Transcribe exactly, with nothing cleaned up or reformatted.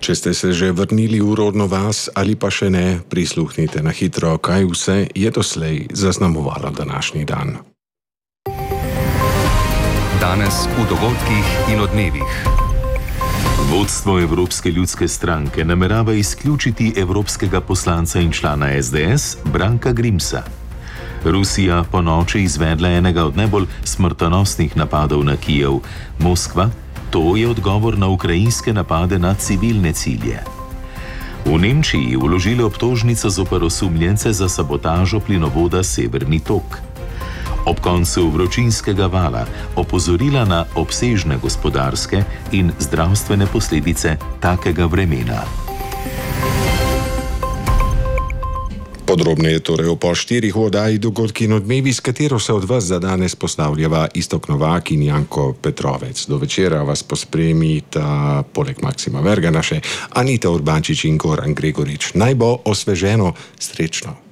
Če ste se že vrnili v rodno vas ali pa še ne, prisluhnite na hitro, kaj vse je doslej zaznamovalo današnji dan. Danes v dogodkih in odmevih. Vodstvo Evropske ljudske stranke namerava izključiti evropskega poslanca in člana es de es Branka Grimsa. Rusija po noči izvedla enega od najbolj smrtonosnih napadov na Kijev. Moskva, to je odgovor na ukrajinske napade na civilne cilje. V Nemčiji vložili obtožnico zoper osumljence za sabotažo plinovoda Severni tok. Ob koncu vročinskega vala opozorila na obsežne gospodarske in zdravstvene posledice takega vremena. Podrobneje torej o pol štirih v oddaji Dogodki in odmevi, s katero se od vas za danes postavljava Iztok Novak in Janko Petrovec. Do večera vas pospremita poleg Maksima Vergana še Anita Urbančič in Goran Gregorič. Naj bo osveženo, srečno.